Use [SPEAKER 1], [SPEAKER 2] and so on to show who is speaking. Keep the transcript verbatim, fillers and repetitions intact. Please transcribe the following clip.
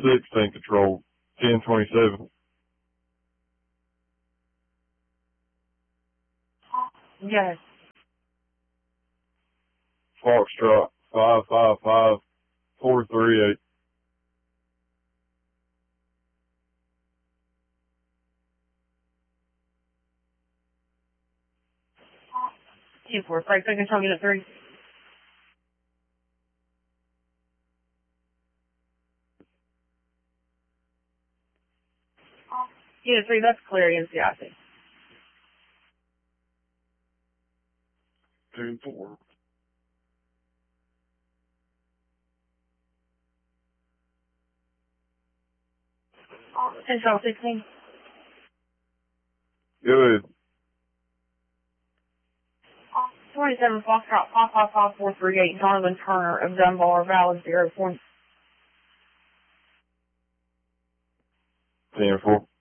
[SPEAKER 1] sixteen control, ten twenty-seven.
[SPEAKER 2] Yes.
[SPEAKER 1] Foxtrot, five five five, four three eight.
[SPEAKER 2] Two four, Frank, I can tell you at three. Unit three, that's clear against the I C.
[SPEAKER 1] Two four.
[SPEAKER 2] Central sixteen.
[SPEAKER 1] Go ahead.
[SPEAKER 2] twenty-seven Foxtrot, five five five, four three eight, Donovan Turner of Dunbar, valid zero point.
[SPEAKER 1] ten four.